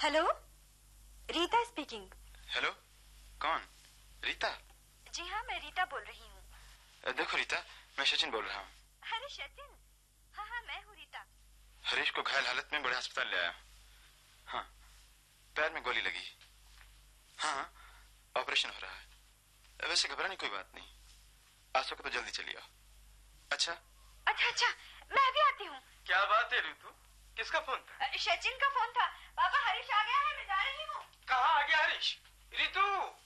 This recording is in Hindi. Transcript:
Hello, Rita speaking. हेलो, कौन? रीता? जी हाँ, मैं रीता बोल रही हूँ। देखो रीता, मैं सचिन बोल रहा हूँ। अरे सचिन, हाँ हाँ मैं हूँ रीता। हरीश को घायल हालत में बड़े अस्पताल ले आया। हाँ, पैर में गोली लगी। हाँ, ऑपरेशन हो रहा है। वैसे घबराने की कोई बात नहीं, आ सको तो जल्दी चलिए आओ। अच्छा अच्छा अच्छा, मैं भी आती हूँ। क्या बात है ऋतु, किसका फोन था? सचिन का फोन था। पापा हरीश आ गया है, मैं जा रही हूँ। कहाँ आ गया हरीश? ऋतु